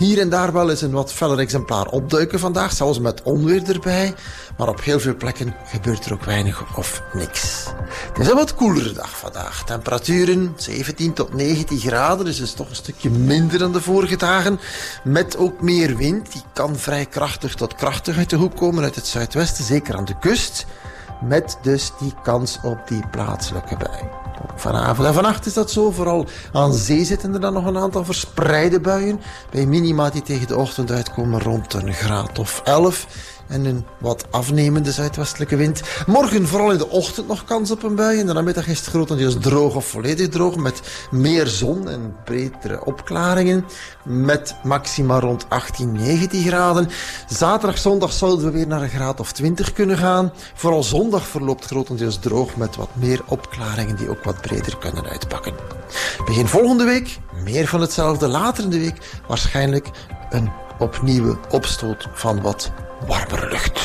Hier en daar wel eens een wat feller exemplaar opduiken vandaag, zelfs met onweer erbij. Maar op heel veel plekken gebeurt er ook weinig of niks. Het is een wat koelere dag vandaag. Temperaturen 17 tot 19 graden, dus is toch een stukje minder dan de vorige dagen. Met ook meer wind, die kan vrij krachtig tot krachtig uit de hoek komen uit het zuidwesten, zeker aan de kust. Met dus die kans op die plaatselijke bui. Vanavond en vannacht is dat zo. Vooral aan zee zitten er dan nog een aantal verspreide buien. Bij minima die tegen de ochtend uitkomen rond een graad of 11. En een wat afnemende zuidwestelijke wind. Morgen vooral in de ochtend nog kans op een bui. En de namiddag is het grotendeels droog of volledig droog. Met meer zon en bredere opklaringen. Met maxima rond 18, 19 graden. Zaterdag, zondag zouden we weer naar een graad of 20 kunnen gaan. Vooral zondag verloopt grotendeels droog met wat meer opklaringen die ook wat breder kunnen uitpakken. Begin volgende week meer van hetzelfde. Later in de week waarschijnlijk een opnieuwe opstoot van wat warmere lucht.